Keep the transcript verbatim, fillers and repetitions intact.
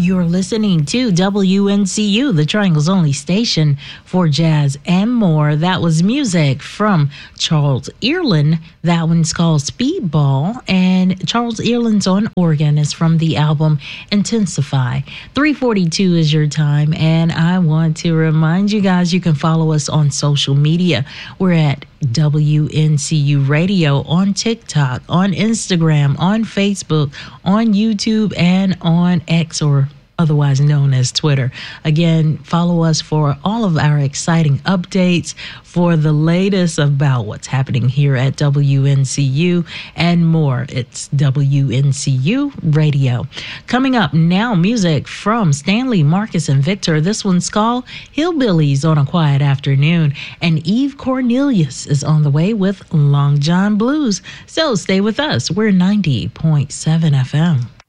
You're listening to W N C U, the Triangle's only station for jazz and more. That was music from Charles Earland. That one's called Speedball, and Charles Earland's on organ is from the album Intensify. three forty-two is your time, and I want to remind you guys you can follow us on social media. We're at W N C U Radio on TikTok, on Instagram, on Facebook, on YouTube, and on X, or otherwise known as Twitter. Again, follow us for all of our exciting updates, for the latest about what's happening here at W N C U and more. It's W N C U Radio. Coming up now, music from Stanley, Marcus, and Victor. This one's called Hillbillies on a Quiet Afternoon. And Eve Cornelius is on the way with Long John Blues. So stay with us. We're ninety point seven F M.